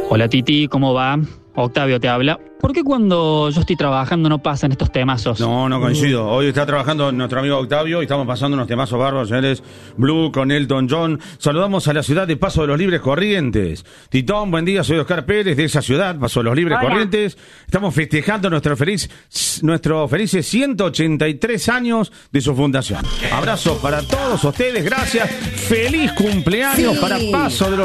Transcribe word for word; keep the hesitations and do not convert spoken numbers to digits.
Hola Titi, ¿cómo va? Octavio te habla. ¿Por qué cuando yo estoy trabajando no pasan estos temazos? No, no coincido. Hoy está trabajando nuestro amigo Octavio y estamos pasando unos temazos bárbaros, señores. Blue con Elton John. Saludamos a la ciudad de Paso de los Libres Corrientes. Titón, buen día, soy Oscar Pérez de esa ciudad, Paso de los Libres Hola. Corrientes. Estamos festejando nuestro feliz, nuestro felices ciento ochenta y tres años de su fundación. Abrazo para todos ustedes, gracias. Feliz cumpleaños Sí. para Paso de los